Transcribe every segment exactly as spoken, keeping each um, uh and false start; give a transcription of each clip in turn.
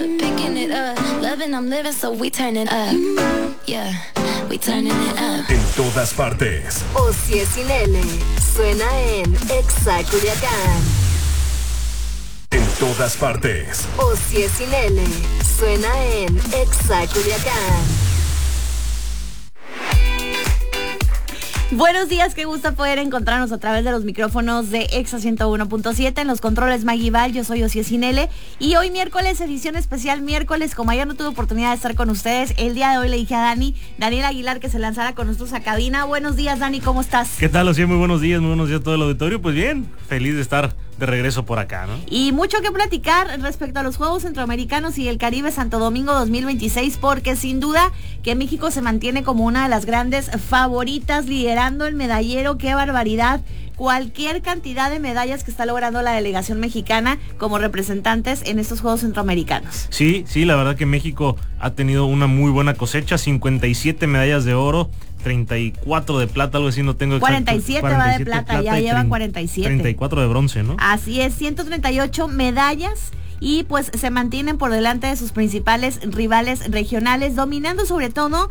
picking it up, loving I'm living, so we turning up. Yeah, we turning it up. En todas partes. Osie sin L, suena en Exa Culiacán. En todas partes. Osie sin L, suena en Exa Culiacán. Buenos días, qué gusto poder encontrarnos a través de los micrófonos de Exa ciento uno punto siete. En los controles Maggie Val, yo soy Osie Sinele. Y hoy miércoles, edición especial miércoles. Como ayer no tuve oportunidad de estar con ustedes, el día de hoy le dije a Dani, Daniel Aguilar, que se lanzara con nosotros a cabina. Buenos días, Dani, ¿cómo estás? ¿Qué tal, Osie? Muy buenos días, muy buenos días a todo el auditorio. Pues bien, feliz de estar de regreso por acá, ¿no? Y mucho que platicar respecto a los Juegos Centroamericanos y el Caribe Santo Domingo dos mil veintiséis, porque sin duda que México se mantiene como una de las grandes favoritas, liderando el medallero. ¡Qué barbaridad! Cualquier cantidad de medallas que está logrando la delegación mexicana como representantes en estos Juegos Centroamericanos. Sí, sí, la verdad que México ha tenido una muy buena cosecha, cincuenta y siete medallas de oro, treinta y cuatro de plata, algo así, no tengo exacto. cuarenta y siete, cuarenta y siete va de plata, ya llevan cuarenta y siete. treinta y cuatro de bronce, ¿no? Así es, ciento treinta y ocho medallas. Y pues se mantienen por delante de sus principales rivales regionales, dominando sobre todo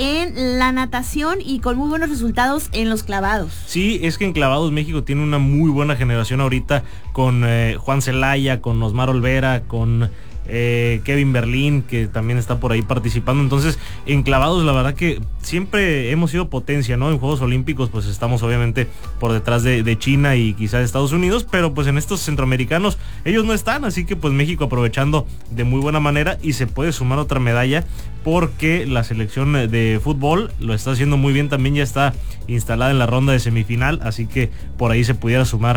en la natación y con muy buenos resultados en los clavados. Sí, es que en clavados México tiene una muy buena generación ahorita con eh, Juan Celaya, con Osmar Olvera, con eh, Kevin Berlín, que también está por ahí participando. Entonces, en clavados la verdad que siempre hemos sido potencia, ¿no? En Juegos Olímpicos pues estamos obviamente por detrás de, de China y quizás de Estados Unidos, pero pues en estos centroamericanos ellos no están, así que pues México aprovechando de muy buena manera, y se puede sumar otra medalla porque la selección de fútbol lo está haciendo muy bien, también ya está instalada en la ronda de semifinal, así que por ahí se pudiera sumar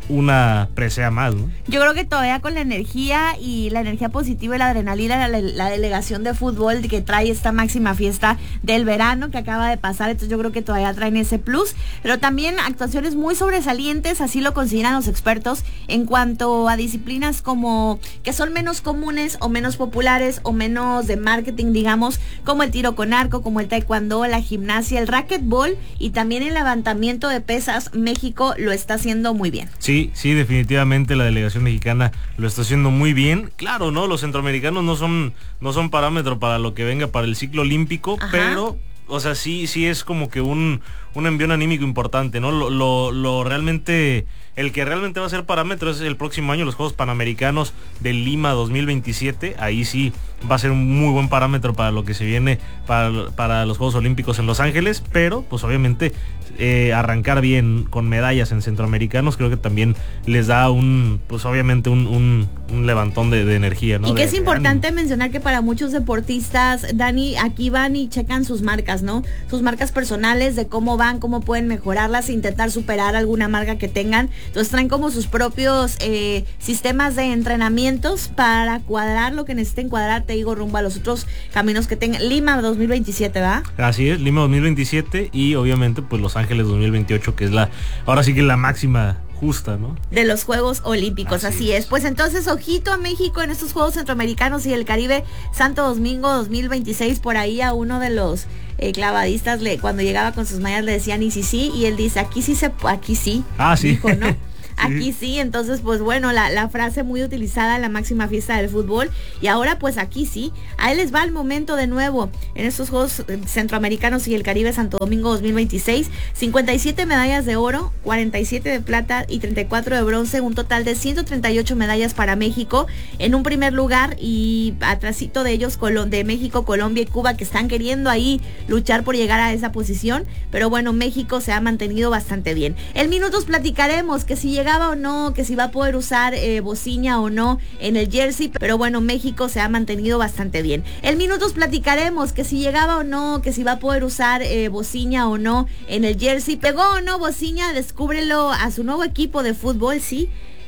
una presea más, ¿no? Yo creo que todavía con la energía y la energía positiva y la adrenalina, la, la delegación de fútbol que trae esta máxima fiesta del verano que acaba de pasar, entonces yo creo que todavía traen ese plus, pero también actuaciones muy sobresalientes, así lo consideran los expertos, en cuanto a disciplinas como que son menos comunes o menos populares o menos de marketing, digamos, como el tiro con arco, como el taekwondo, la gimnasia, el racquetball y también el levantamiento de pesas. México lo está haciendo muy bien. Sí, Sí, sí, definitivamente la delegación mexicana lo está haciendo muy bien. Claro, ¿no? Los centroamericanos no son, no son parámetro para lo que venga para el ciclo olímpico, Ajá. pero, o sea, sí, sí es como que un, un envión anímico importante, ¿no? Lo, lo, lo realmente, el que realmente va a ser parámetro es el próximo año, los Juegos Panamericanos de Lima dos mil veintisiete. Ahí sí va a ser un muy buen parámetro para lo que se viene para, para los Juegos Olímpicos en Los Ángeles, pero pues obviamente eh, arrancar bien con medallas en centroamericanos creo que también les da un, pues obviamente un, un, un levantón de, de energía, ¿no? Y que de, es importante mencionar que para muchos deportistas, Dani, aquí van y checan sus marcas, ¿no? Sus marcas personales, de cómo van, cómo pueden mejorarlas, intentar superar alguna marca que tengan. Entonces traen como sus propios eh, sistemas de entrenamientos para cuadrar lo que necesiten cuadrar, te digo, rumbo a los otros caminos que tengan. Lima dos mil veintisiete, ¿va? Así es, Lima dos mil veintisiete y obviamente pues Los Ángeles dos mil veintiocho, que es la, ahora sí que la máxima justa, ¿no? De los Juegos Olímpicos, así, así es. es. Pues entonces, ojito a México en estos Juegos Centroamericanos y el Caribe Santo Domingo dos mil veintiséis. Por ahí a uno de los eh, clavadistas, le, cuando llegaba con sus mallas le decían y sí, sí, y él dice, aquí sí se, aquí sí. Ah, sí. Dijo, ¿no? Aquí sí, entonces pues bueno, la, la frase muy utilizada en la máxima fiesta del fútbol, y ahora pues aquí sí, ahí les va el momento de nuevo en estos Juegos Centroamericanos y el Caribe Santo Domingo dos mil veintiséis, cincuenta y siete medallas de oro, cuarenta y siete de plata y treinta y cuatro de bronce, un total de ciento treinta y ocho medallas para México en un primer lugar, y atrásito de ellos de México, Colombia y Cuba, que están queriendo ahí luchar por llegar a esa posición, pero bueno, México se ha mantenido bastante bien. En minutos platicaremos que si llegaba o no, que si va a poder usar eh, bocina o no en el jersey, pero bueno, México se ha mantenido bastante bien. En minutos platicaremos que si llegaba o no, que si va a poder usar eh, bocina o no en el jersey, pegó o no bocina, descúbrelo a su nuevo equipo de fútbol, sí.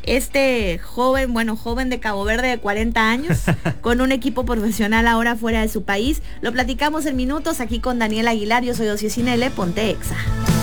Este joven, bueno, joven de Cabo Verde de cuarenta años, con un equipo profesional ahora fuera de su país. Lo platicamos en minutos aquí con Daniel Aguilar. Yo soy Osie Sinele, ponte Exa.